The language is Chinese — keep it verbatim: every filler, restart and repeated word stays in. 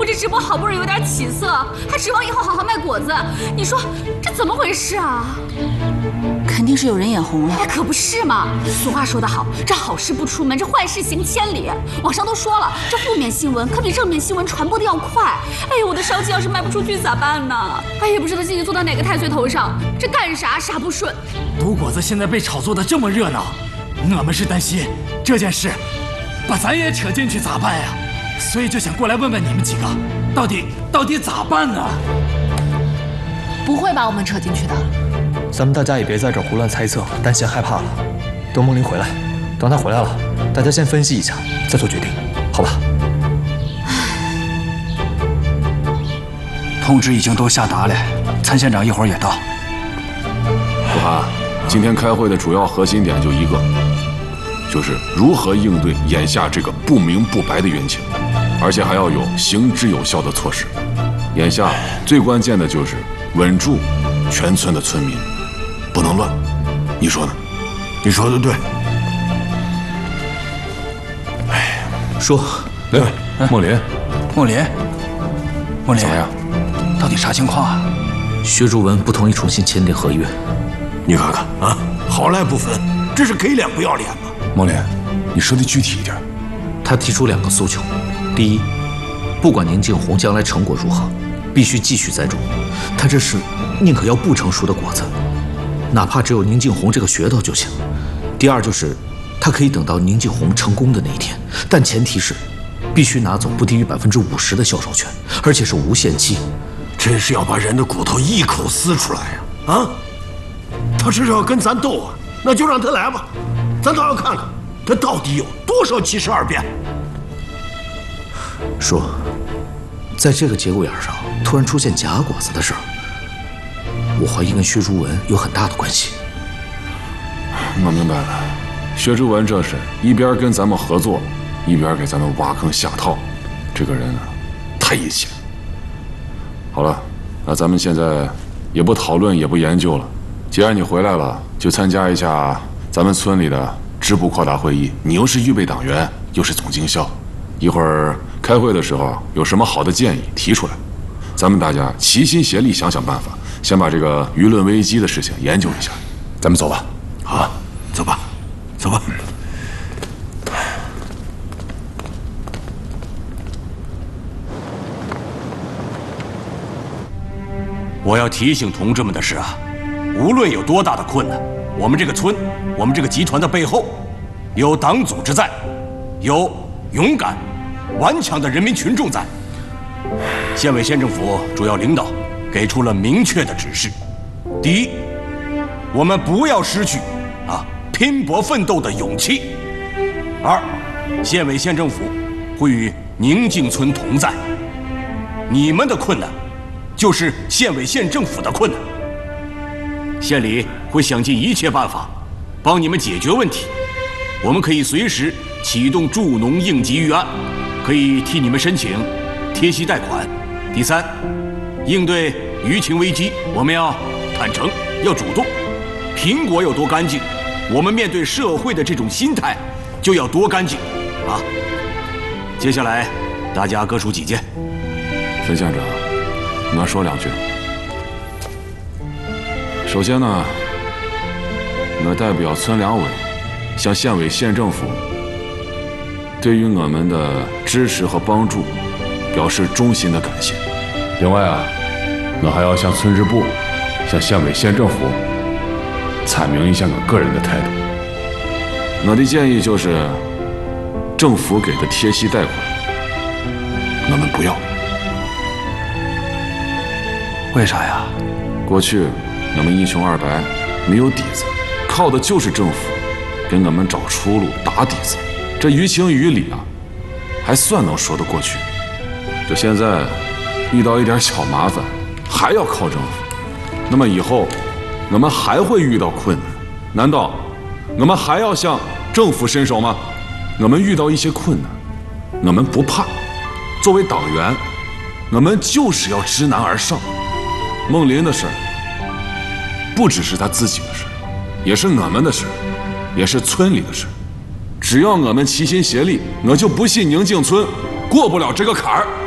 这直播好不容易有点起色，还指望以后好好卖果子，你说这怎么回事啊？ 肯定是有人眼红了。 哎，可不是嘛！俗话说得好，这好事不出门，这坏事行千里。网上都说了，这负面新闻可比正面新闻传播的要快。哎呀，我的烧鸡要是卖不出去咋办呢？哎，也不知道心情坐到哪个太岁头上，这干啥啥不顺。 毒果子现在被炒作的这么热闹，我们是担心这件事把咱也扯进去咋办呀？所以就想过来问问你们几个，到底到底咋办呢？ 不会把我们扯进去的。 咱们大家也别在这儿胡乱猜测，担心害怕了。等梦玲回来，等她回来了，大家先分析一下，再做决定，好吧？ 通知已经都下达了，参县长一会儿也到。 不涵，今天开会的主要核心点就一个，就是如何应对眼下这个不明不白的冤情，而且还要有行之有效的措施。眼下最关键的就是稳住全村的村民，不能乱。你说呢？ 你说的对。 哎，说， 哎，梦林， 梦林，梦林， 怎么样？ 到底啥情况啊？ 薛竹文不同意重新签订合约。 你看看啊，好赖不分，这是给脸不要脸吗？ 梦林，你说的具体一点。 他提出两个诉求：第一，不管宁静红将来成果如何，必须继续栽种。他这是宁可要不成熟的果子，哪怕只有宁静红这个噱头就行。第二就是，他可以等到宁静红成功的那一天，但前提是必须拿走不低于百分之五十的销售权，而且是无限期。 真是要把人的骨头一口撕出来呀！啊，他这是要跟咱斗啊，那就让他来吧，咱倒要看看他到底有多少七十二变。 说，在这个节骨眼上突然出现假果子的事儿，我怀疑跟薛竹文有很大的关系。 我明白了，薛竹文这是一边跟咱们合作，一边给咱们挖坑下套，这个人啊，太阴险。好了，那咱们现在也不讨论，也不研究了。既然你回来了，就参加一下咱们村里的支部扩大会议。你又是预备党员，又是总经校，一会儿开会的时候有什么好的建议提出来，咱们大家齐心协力想想办法，先把这个舆论危机的事情研究一下。咱们走吧。 好，走吧，走吧。 我要提醒同志们的是啊，无论有多大的困难，我们这个村，我们这个集团的背后，有党组织在，有勇敢、顽强的人民群众在。县委县政府主要领导给出了明确的指示：第一，我们不要失去啊拼搏奋斗的勇气；二，县委县政府会与宁静村同在，你们的困难就是县委县政府的困难，县里会想尽一切办法帮你们解决问题。我们可以随时启动助农应急预案，可以替你们申请贴息贷款。第三，应对舆情危机，我们要坦诚，要主动。苹果有多干净，我们面对社会的这种心态就要多干净啊！接下来大家各抒己见。 孙县长，我说两句。首先呢，我代表村两委向县委县政府对于我们的支持和帮助表示衷心的感谢。另外啊，我还要向村支部、向县委县政府阐明一下我个人的态度。我的建议就是，政府给的贴息贷款，我们不要。 为啥呀？ 过去我们一穷二白，没有底子，靠的就是政府给我们找出路、打底子。这于情于理啊，还算能说得过去。这现在遇到一点小麻烦，还要靠政府，那么以后我们还会遇到困难，难道我们还要向政府伸手吗？我们遇到一些困难，我们不怕。作为党员，我们就是要知难而上。孟林的事儿，不只是他自己的事，也是我们的事，也是村里的事。只要我们齐心协力，我就不信宁静村过不了这个坎儿。